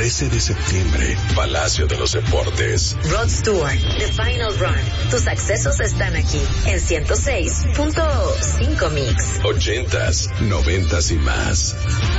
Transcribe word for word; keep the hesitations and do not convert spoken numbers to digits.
trece de septiembre, Palacio de los Deportes. Rod Stewart, The Final Run. Tus accesos están aquí en ciento seis punto cinco Mix. Ochentas, noventas y más.